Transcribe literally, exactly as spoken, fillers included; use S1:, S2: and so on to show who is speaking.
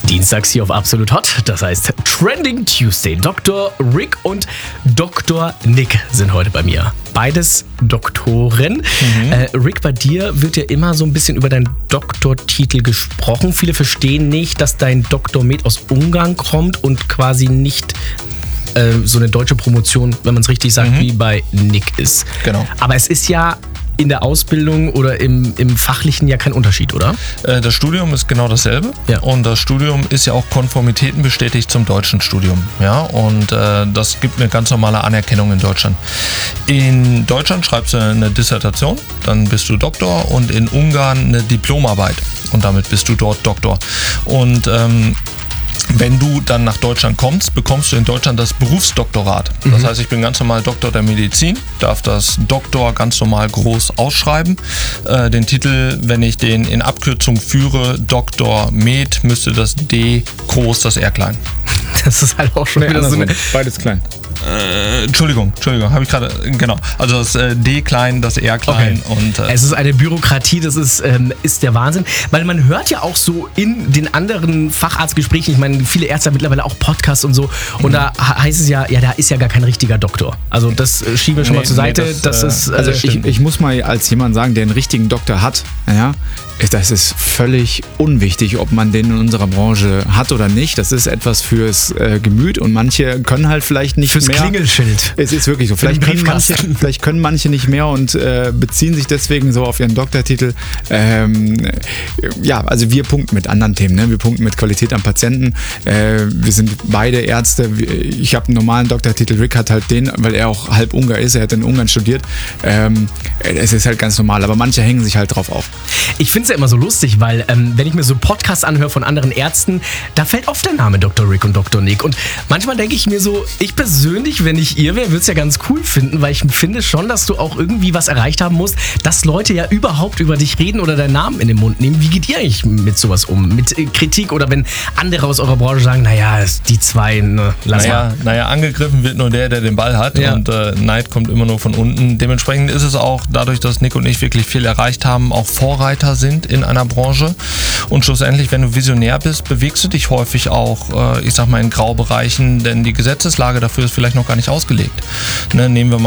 S1: Dienstags hier auf Absolut Hot, das heißt Trending Tuesday. Doktor Rick und Doktor Nick sind heute bei mir. Beides Doktoren. Mhm. Äh, Rick, bei dir wird ja immer so ein bisschen über deinen Doktortitel gesprochen. Viele verstehen nicht, dass dein Doktor Med aus Ungarn kommt und quasi nicht äh, so eine deutsche Promotion, wenn man es richtig sagt, mhm. wie bei Nick ist.
S2: Genau.
S1: Aber es ist ja in der Ausbildung oder im, im Fachlichen ja kein Unterschied, oder?
S2: Äh, das Studium ist genau dasselbe. Ja. Und das Studium ist ja auch konformitätenbestätigt zum deutschen Studium. Ja? Und äh, das gibt eine ganz normale Anerkennung in Deutschland. In Deutschland schreibst du eine Dissertation, dann bist du Doktor, und in Ungarn eine Diplomarbeit. Und damit bist du dort Doktor. Und ähm, wenn du dann nach Deutschland kommst, bekommst du in Deutschland das Berufsdoktorat. Das mhm. heißt, ich bin ganz normal Doktor der Medizin, darf das Doktor ganz normal groß ausschreiben. Äh, den Titel, wenn ich den in Abkürzung führe, Doktor Med, müsste das D groß, das R klein.
S1: Das ist halt auch schon
S3: nee, wieder so eine... Beides klein.
S2: Äh, Entschuldigung, Entschuldigung, habe ich gerade, genau. Also das äh, D klein, das R klein.
S1: Okay.
S2: Und, äh,
S1: es ist eine Bürokratie, das ist, ähm, ist der Wahnsinn. Weil man hört ja auch so in den anderen Facharztgesprächen, ich meine, viele Ärzte haben mittlerweile auch Podcasts und so, und mhm. da heißt es ja, ja, da ist ja gar kein richtiger Doktor. Also das äh, schieben wir schon nee, mal zur Seite. Nee, das, das ist, äh,
S3: also ich, ich muss mal als jemand sagen, der einen richtigen Doktor hat, ja, das ist völlig unwichtig, ob man den in unserer Branche hat oder nicht. Das ist etwas fürs äh, Gemüt, und manche können halt vielleicht nicht
S1: fürs
S3: mehr.
S1: Fürs Klingelschild.
S3: Es ist wirklich so. Vielleicht können, manche, vielleicht können manche nicht mehr und äh, beziehen sich deswegen so auf ihren Doktortitel. Ähm, ja, also wir punkten mit anderen Themen. Ne? Wir punkten mit Qualität am Patienten. Äh, wir sind beide Ärzte. Ich habe einen normalen Doktortitel. Rick hat halt den, weil er auch halb Ungar ist. Er hat in Ungarn studiert. Ähm, es ist halt ganz normal. Aber manche hängen sich halt drauf auf.
S1: Ich finde es ja immer so lustig, weil ähm, wenn ich mir so Podcasts anhöre von anderen Ärzten, da fällt oft der Name Doktor Rick und Doktor Nick. Und manchmal denke ich mir so, ich persönlich, wenn ich ihr wäre, würde es ja ganz cool finden, weil ich finde schon, dass du auch irgendwie was erreicht haben musst, dass Leute ja überhaupt über dich reden oder deinen Namen in den Mund nehmen. Wie geht ihr eigentlich mit sowas um? Mit Kritik, oder wenn andere aus eurer Branche sagen, naja, die zwei, ne, lass
S2: naja,
S1: mal.
S2: Naja, angegriffen wird nur der, der den Ball hat, ja. und äh, Neid kommt immer nur von unten. Dementsprechend ist es auch, dadurch, dass Nick und ich wirklich viel erreicht haben, auch Vorreiter sind in einer Branche. Und schlussendlich, wenn du visionär bist, bewegst du dich häufig auch, äh, ich sag mal, in Graubereichen, denn die Gesetzeslage dafür ist vielleicht noch gar nicht ausgelegt. Ne, nehmen wir mal